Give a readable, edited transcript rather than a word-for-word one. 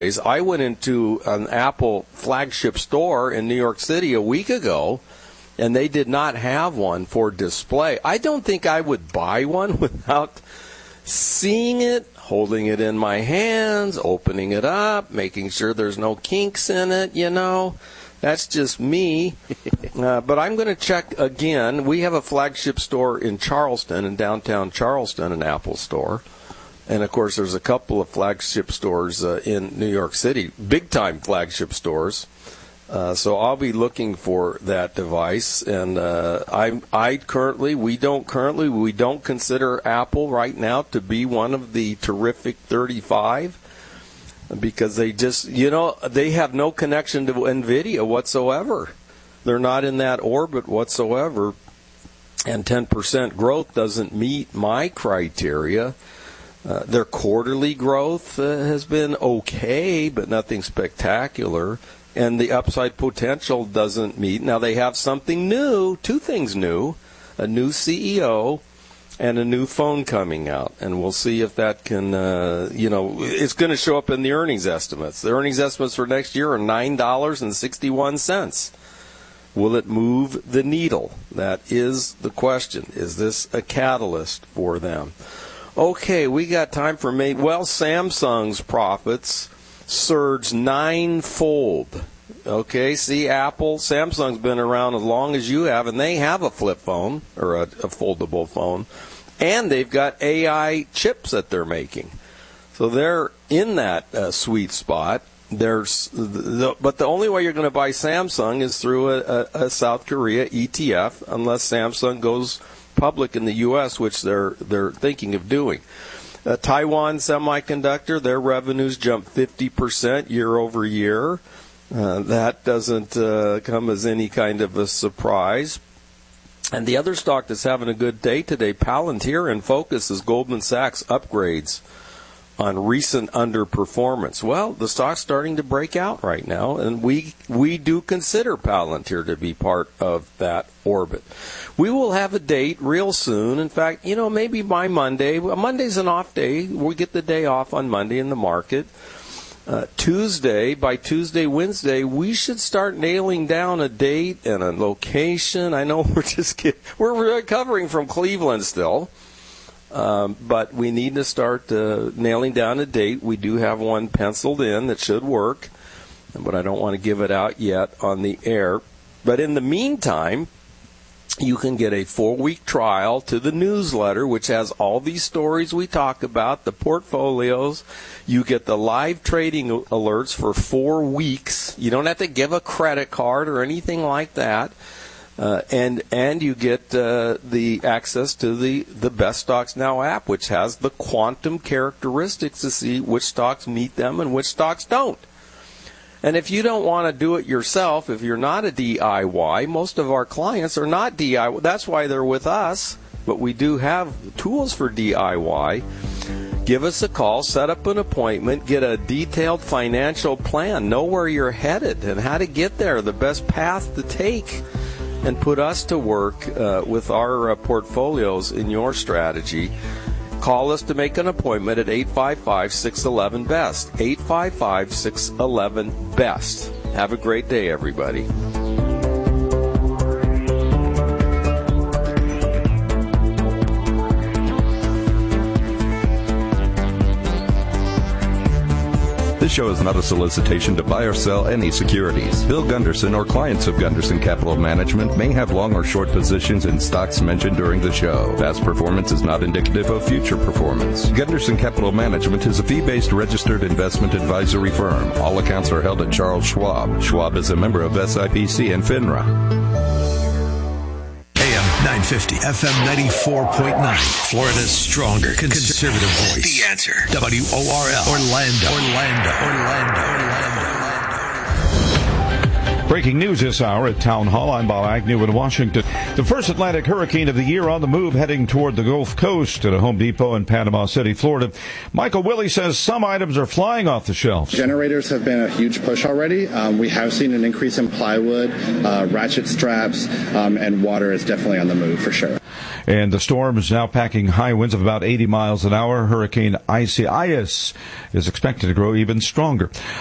I went into an Apple flagship store in New York City a week ago, and they did not have one for display. I don't think I would buy one without seeing it, holding it in my hands, opening it up, making sure there's no kinks in it, That's just me. But I'm going to check again. We have a flagship store in Charleston, in downtown Charleston, an Apple store. And, of course, there's a couple of flagship stores in New York City, big-time flagship stores. So I'll be looking for that device. And we don't consider Apple right now to be one of the terrific 35 because they just, they have no connection to NVIDIA whatsoever. They're not in that orbit whatsoever. And 10% growth doesn't meet my criteria. Their quarterly growth has been okay, but nothing spectacular. And the upside potential doesn't meet. Now, they have something new, two things new, a new CEO and a new phone coming out. And we'll see if that can, it's going to show up in the earnings estimates. The earnings estimates for next year are $9.61. Will it move the needle? That is the question. Is this a catalyst for them? Okay, we got time for Samsung's profits surged 9-fold. Okay, see, Samsung's been around as long as you have, and they have a flip phone or a foldable phone, and they've got AI chips that they're making. So they're in that sweet spot. But the only way you're going to buy Samsung is through a South Korea ETF, unless Samsung goes public in the U.S., which they're thinking of doing. Taiwan Semiconductor, their revenues jumped 50% year over year. That doesn't come as any kind of a surprise. And the other stock that's having a good day today, Palantir, in focus is Goldman Sachs upgrades on recent underperformance. Well, the stock's starting to break out right now, and we do consider Palantir to be part of that orbit. We will have a date real soon. In fact, maybe by Monday. Monday's an off day. We get the day off on Monday in the market. By Tuesday, we should start nailing down a date and a location. I know we're recovering from Cleveland still. But we need to start nailing down a date. We do have one penciled in that should work, but I don't want to give it out yet on the air. But in the meantime, you can get a 4-week trial to the newsletter, which has all these stories we talk about, the portfolios. You get the live trading alerts for 4 weeks. You don't have to give a credit card or anything like that. And you get the access to the Best Stocks Now app, which has the quantum characteristics to see which stocks meet them and which stocks don't. And if you don't want to do it yourself, if you're not a DIY, most of our clients are not DIY. That's why they're with us. But we do have tools for DIY. Give us a call, set up an appointment, get a detailed financial plan, know where you're headed and how to get there, the best path to take, and put us to work with our portfolios in your strategy. Call us to make an appointment at 855-611-BEST. 855-611-BEST. Have a great day, everybody. This show is not a solicitation to buy or sell any securities. Bill Gunderson or clients of Gunderson Capital Management may have long or short positions in stocks mentioned during the show. Past performance is not indicative of future performance. Gunderson Capital Management is a fee-based registered investment advisory firm. All accounts are held at Charles Schwab. Schwab is a member of SIPC and FINRA. 950, FM 94.9, Florida's stronger conservative voice. The Answer. WORL, Orlando. Breaking news this hour at Town Hall. I'm Bob Agnew in Washington. The first Atlantic hurricane of the year on the move, heading toward the Gulf Coast at a Home Depot in Panama City, Florida. Michael Willie says some items are flying off the shelves. Generators have been a huge push already. We have seen an increase in plywood, ratchet straps, and water is definitely on the move for sure. And the storm is now packing high winds of about 80 miles an hour. Hurricane Isaias is expected to grow even stronger.